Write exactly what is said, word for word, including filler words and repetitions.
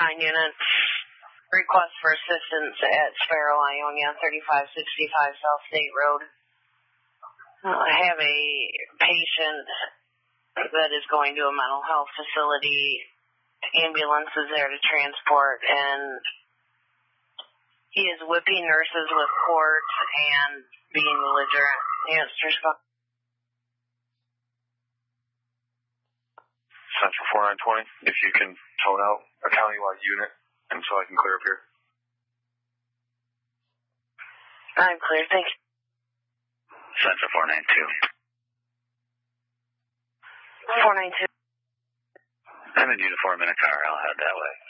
nine unit. Request for assistance at Sparrow, Ionia, thirty-five sixty-five South State Road. Uh, I have a patient that is going to a mental health facility. Ambulance is there to transport, and he is whipping nurses with cords and being belligerent. Answer stuff. Central four nine twenty, if you can tone out a countywide unit, and so I can clear up here. I'm clear, thank you. Central four nine two. four nine two. I'm in uniform in a car, I'll head that way.